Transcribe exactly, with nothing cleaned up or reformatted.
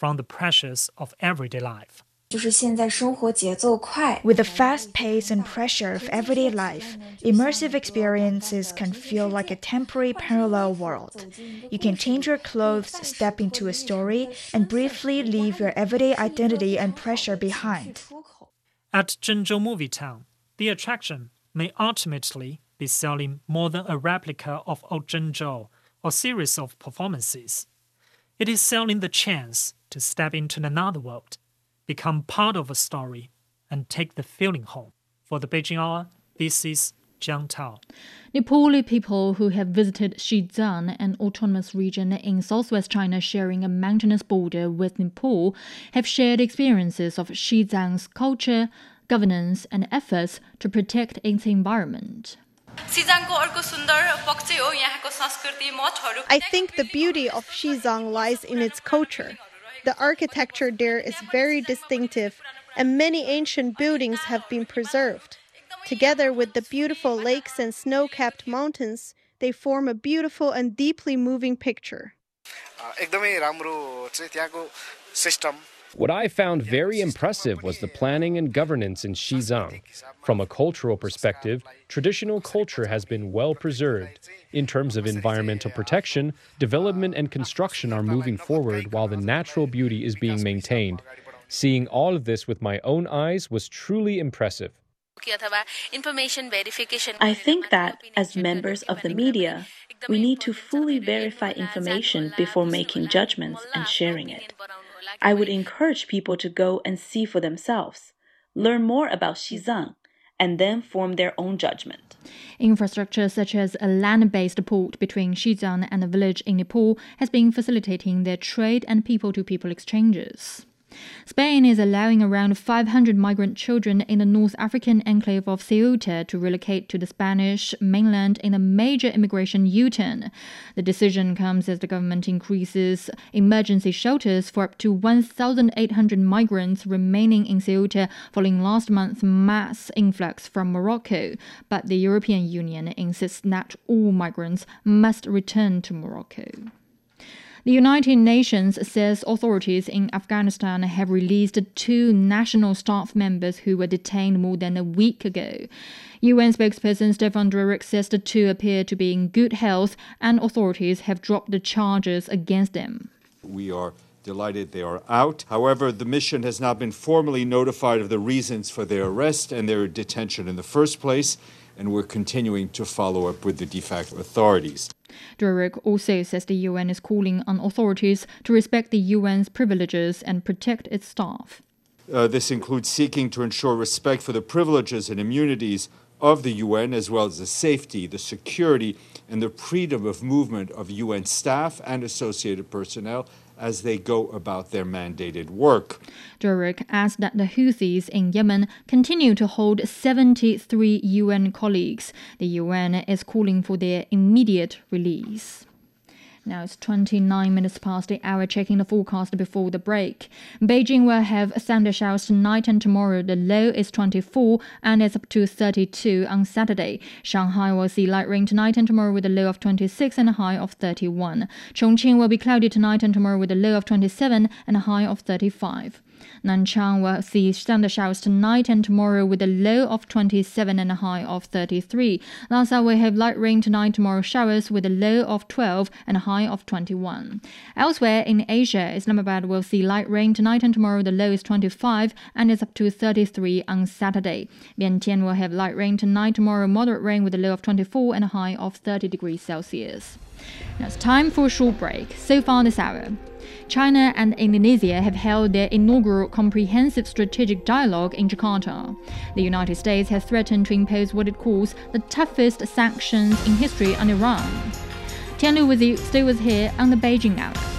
from the pressures of everyday life. With the fast pace and pressure of everyday life, immersive experiences can feel like a temporary parallel world. You can change your clothes, step into a story, and briefly leave your everyday identity and pressure behind. At Zhengzhou Movie Town, the attraction may ultimately be selling more than a replica of Old Zhengzhou or series of performances. It is selling the chance to step into another world, become part of a story, and take the feeling home. For the Beijing Hour, this is Jiang Tao. Nepali people who have visited Xizang, an autonomous region in southwest China sharing a mountainous border with Nepal, have shared experiences of Xizang's culture, governance, and efforts to protect its environment. I think the beauty of Xizang lies in its culture. The architecture there is very distinctive, and many ancient buildings have been preserved. Together with the beautiful lakes and snow-capped mountains, they form a beautiful and deeply moving picture. What I found very impressive was the planning and governance in Xizang. From a cultural perspective, traditional culture has been well preserved. In terms of environmental protection, development and construction are moving forward while the natural beauty is being maintained. Seeing all of this with my own eyes was truly impressive. I think that, as members of the media, we need to fully verify information before making judgments and sharing it. I would encourage people to go and see for themselves, learn more about Xizang, and then form their own judgment. Infrastructure such as a land-based port between Xizang and a village in Nepal has been facilitating their trade and people-to-people exchanges. Spain is allowing around five hundred migrant children in the North African enclave of Ceuta to relocate to the Spanish mainland in a major immigration U-turn. The decision comes as the government increases emergency shelters for up to one thousand eight hundred migrants remaining in Ceuta following last month's mass influx from Morocco. But the European Union insists that all migrants must return to Morocco. The United Nations says authorities in Afghanistan have released two national staff members who were detained more than a week ago. U N spokesperson Stefan Dujarric says the two appear to be in good health and authorities have dropped the charges against them. We are delighted they are out. However, the mission has not been formally notified of the reasons for their arrest and their detention in the first place, and we're continuing to follow up with the de facto authorities. Dujarric also says the U N is calling on authorities to respect the U N's privileges and protect its staff. Uh, this includes seeking to ensure respect for the privileges and immunities of the U N, as well as the safety, the security, and the freedom of movement of U N staff and associated personnel as they go about their mandated work. Dujarric adds that the Houthis in Yemen continue to hold seventy-three U N colleagues. The U N is calling for their immediate release. Now it's twenty-nine minutes past the hour, checking the forecast before the break. Beijing will have thunder showers tonight and tomorrow. The low is twenty-four and it's up to thirty-two on Saturday. Shanghai will see light rain tonight and tomorrow with a low of twenty-six and a high of thirty-one. Chongqing will be cloudy tonight and tomorrow with a low of twenty-seven and a high of thirty-five. Nanchang will see thunder showers tonight and tomorrow with a low of twenty-seven and a high of thirty-three. Lhasa will have light rain tonight, tomorrow showers with a low of twelve and a high of twenty-one. Elsewhere in Asia, Islamabad will see light rain tonight and tomorrow. The low is twenty-five and is up to thirty-three on Saturday. Vientiane will have light rain tonight, tomorrow moderate rain with a low of twenty-four and a high of thirty degrees Celsius. Now it's time for a short break. So far this hour, China and Indonesia have held their inaugural comprehensive strategic dialogue in Jakarta. The United States has threatened to impose what it calls the toughest sanctions in history on Iran. Tian Lu with you, stay with here on the Beijing Hour.